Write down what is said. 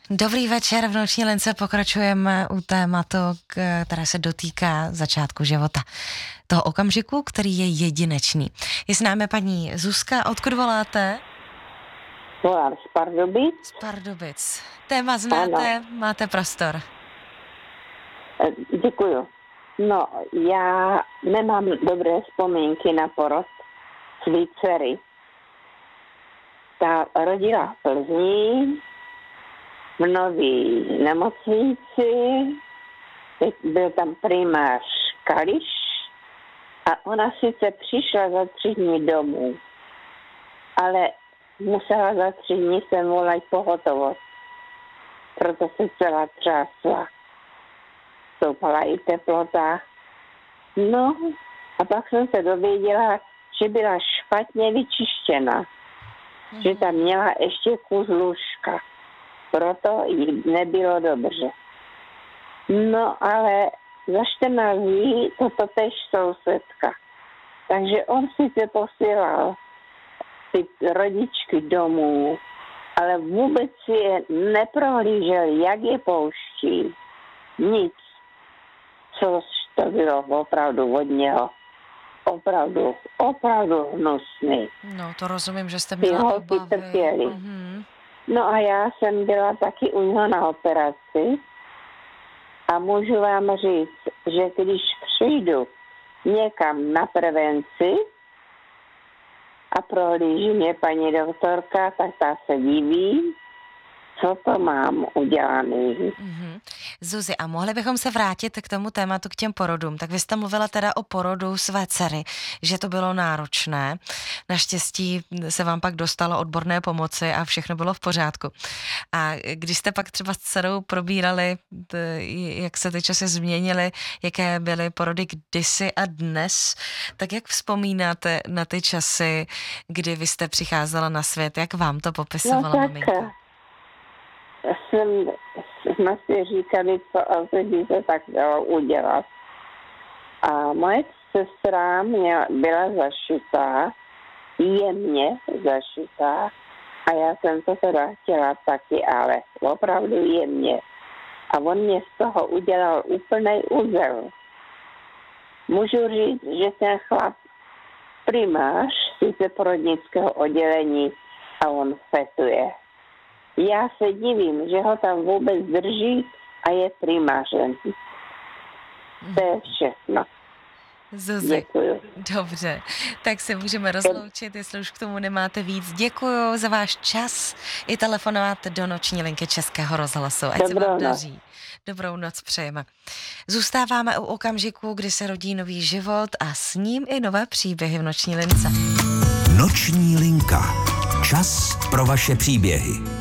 Dobrý večer, v Noční lince pokračujeme u tématu, které se dotýká začátku života. Toho okamžiku, který je jedinečný. Je s námi paní Zuzka, odkud voláte? Volám z Pardubic. Z Pardubic. Téma znáte, ano. Máte prostor. Děkuju. No, já nemám dobré vzpomínky na porod své dcery. Ta rodila v Plzni, v nový nemocnici, byl tam primář Kališ a ona sice přišla za 3 dny domů, ale musela za 3 dny sem volat pohotovost, proto se celá třásla. Stoupala i teplota. No a pak jsem se dověděla, že byla špatně vyčištěna, že tam měla ještě kus lůžka. Proto jí nebylo dobře. No ale za 14 dní to tež sousedka. Takže on sice posílal ty rodičky domů, ale vůbec si je neprohlížel, jak je pouští. Nic. Což to bylo opravdu od něho. Opravdu hnusný. No, to rozumím, že jste měla obavy. Trpěli. No a já jsem byla taky u něho na operaci a můžu vám říct, že když přijdu někam na prevenci a prohlíží mě paní doktorka, tak ta se diví, co to mám udělaný. Zuzi, a mohli bychom se vrátit k tomu tématu, k těm porodům. Tak vy jste mluvila teda o porodu své dcery, že to bylo náročné. Naštěstí se vám pak dostalo odborné pomoci a všechno bylo v pořádku. A když jste pak třeba s dcerou probírali, jak se ty časy změnily, jaké byly porody kdysi a dnes, tak jak vzpomínáte na ty časy, kdy vy jste přicházela na svět? Jak vám to popisovala maminka? Jsme si říkali, co asi by se tak dalo udělat. A moje sestra byla zašitá, jemně zašitá, a já jsem to teda chtěla taky, ale opravdu jemně. A on mě z toho udělal úplnej uzel. Můžu říct, že ten chlap primář sice porodnického oddělení a on fetuje. Já se divím, že ho tam vůbec drží a je primářem. To je všechno. Zuzi, děkuju. Dobře, tak se můžeme rozloučit, jestli už k tomu nemáte víc. Děkuju za váš čas i telefonovat do Noční linky Českého rozhlasu. Ať se vám daří. Dobrou noc přejeme. Zůstáváme u okamžiku, kdy se rodí nový život a s ním i nové příběhy v Noční lince. Noční linka. Čas pro vaše příběhy.